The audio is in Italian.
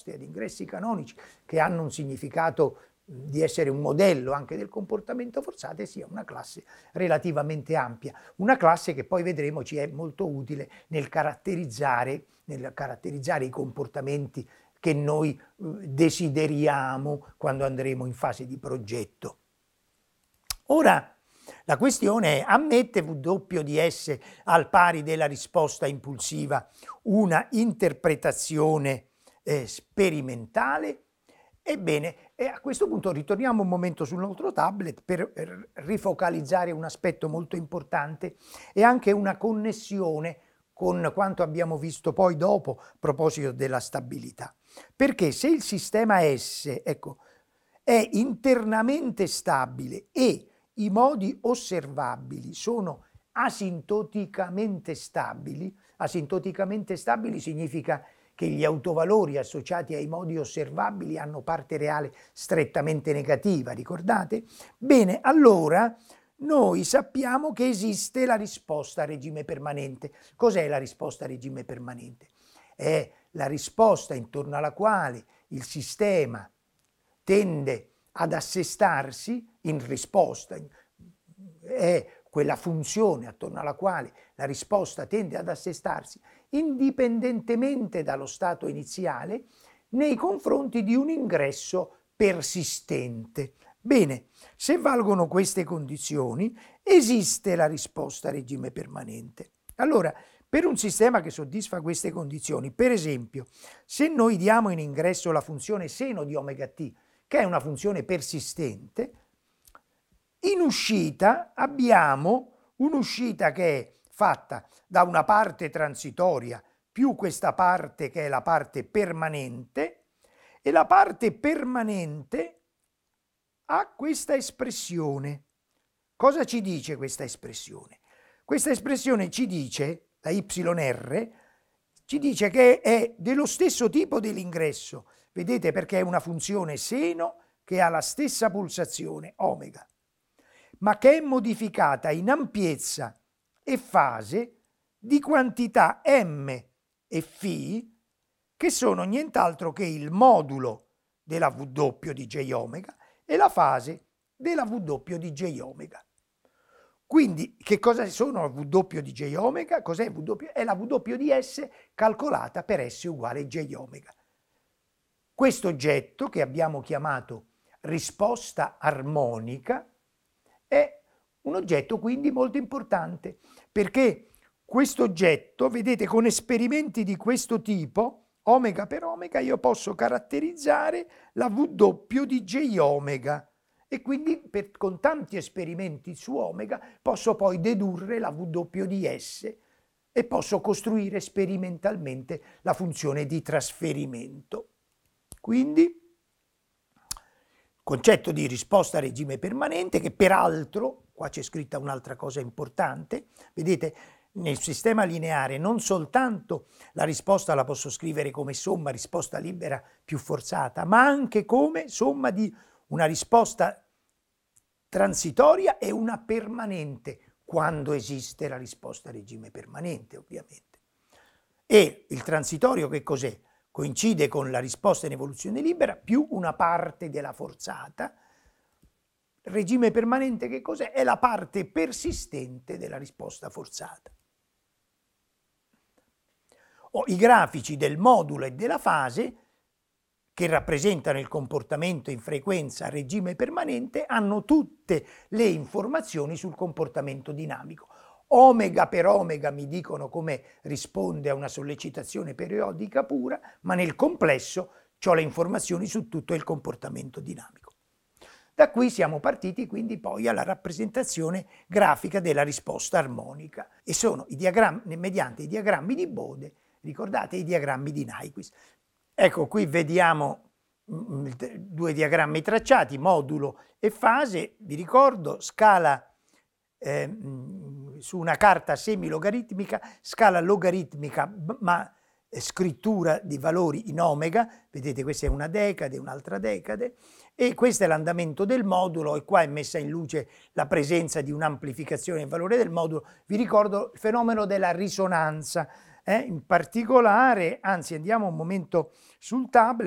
risposte ad ingressi canonici che hanno un significato di essere un modello anche del comportamento forzato sia una classe relativamente ampia, una classe che poi vedremo ci è molto utile nel caratterizzare i comportamenti che noi desideriamo quando andremo in fase di progetto. Ora, la questione è: ammette W/S al pari della risposta impulsiva una interpretazione sperimentale? Ebbene, a questo punto ritorniamo un momento sul nostro tablet per rifocalizzare un aspetto molto importante e anche una connessione con quanto abbiamo visto poi dopo a proposito della stabilità. Perché se il sistema S, ecco, è internamente stabile e i modi osservabili sono asintoticamente stabili significa che gli autovalori associati ai modi osservabili hanno parte reale strettamente negativa, ricordate? Bene, allora noi sappiamo che esiste la risposta a regime permanente. Cos'è la risposta a regime permanente? È la risposta intorno alla quale il sistema tende ad assestarsi in risposta, è quella funzione attorno alla quale la risposta tende ad assestarsi indipendentemente dallo stato iniziale nei confronti di un ingresso persistente. Bene, se valgono queste condizioni, esiste la risposta a regime permanente. Allora, per un sistema che soddisfa queste condizioni, per esempio, se noi diamo in ingresso la funzione seno di omega t, che è una funzione persistente, in uscita abbiamo un'uscita che è fatta da una parte transitoria più questa parte che è la parte permanente, e la parte permanente ha questa espressione. Cosa ci dice questa espressione? Questa espressione ci dice, la YR, ci dice che è dello stesso tipo dell'ingresso. Vedete, perché è una funzione seno che ha la stessa pulsazione, omega, ma che è modificata in ampiezza e fase di quantità m e φ, che sono nient'altro che il modulo della W di J omega e la fase della W di J omega. Quindi che cosa sono la W di J omega? Cos'è W? È la W di S calcolata per S uguale J omega. Questo oggetto, che abbiamo chiamato risposta armonica, è un oggetto quindi molto importante, perché questo oggetto, vedete, con esperimenti di questo tipo, omega per omega, io posso caratterizzare la W di J omega e quindi con tanti esperimenti su omega posso poi dedurre la W di S e posso costruire sperimentalmente la funzione di trasferimento. Quindi concetto di risposta a regime permanente, che peraltro, qua c'è scritta un'altra cosa importante, vedete, nel sistema lineare non soltanto la risposta la posso scrivere come somma risposta libera più forzata, ma anche come somma di una risposta transitoria e una permanente, quando esiste la risposta a regime permanente, ovviamente. E il transitorio che cos'è? Coincide con la risposta in evoluzione libera più una parte della forzata. Il regime permanente che cos'è? È la parte persistente della risposta forzata. I grafici del modulo e della fase, che rappresentano il comportamento in frequenza a regime permanente, hanno tutte le informazioni sul comportamento dinamico. Omega per omega mi dicono come risponde a una sollecitazione periodica pura, ma nel complesso ho le informazioni su tutto il comportamento dinamico. Da qui siamo partiti quindi poi alla rappresentazione grafica della risposta armonica, e sono i diagrammi, mediante i diagrammi di Bode, ricordate i diagrammi di Nyquist. Ecco, qui vediamo due diagrammi tracciati, modulo e fase, vi ricordo, scala su una carta semilogaritmica, scala logaritmica ma scrittura di valori in omega, vedete questa è una decade, un'altra decade, e questo è l'andamento del modulo, e qua è messa in luce la presenza di un'amplificazione del valore del modulo. Vi ricordo il fenomeno della risonanza, in particolare, anzi andiamo un momento sul tablet.